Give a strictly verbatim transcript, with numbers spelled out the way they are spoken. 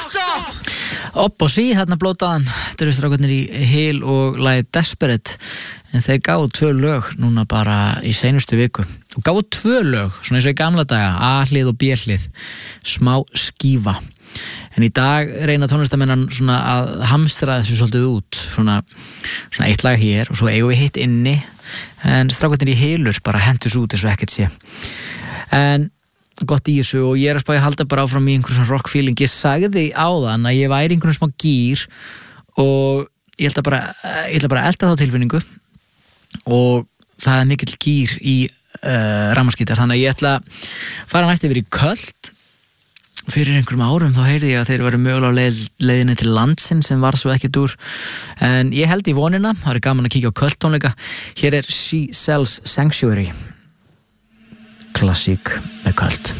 Opp og sí, þarna blótaðan. Þetta eru strákarnir í Hill og lagið Desperate. En þeir gáðu tvö lög núna bara í seinustu viku. Og gáðu tvö lög, svona eins og í gamla daga, A-hlið og B-hlið. Smá skífa. En í dag reyna tónlistamennan svona að hamstra þessu svolítið út. Svona, svona eitt lag hér og svo eigum við hitt inni. En strákarnir í Hillur bara hentus út eins og ekkert sé. En gott í þessu og ég er að spá að halda bara áfram í einhverjum svona rock feeling. Ég sagði áðan að ég væri einhverjum smá gýr og ég ætla bara, ég ætla bara að elda þá tilfinningu og það er mikill gýr í uh, rafmagnsgítar, þannig að ég ætla að fara næst yfir í Köld. Fyrir einhverjum árum þá heyrði ég að þeir væru mögulega á leið, leiðinni til landsinn sem var svo ekkert úr, en ég held í vonina. Það er gaman að kíkja á Köld tónleika. Hér er She Sells Sanctuary, klassík með Köld.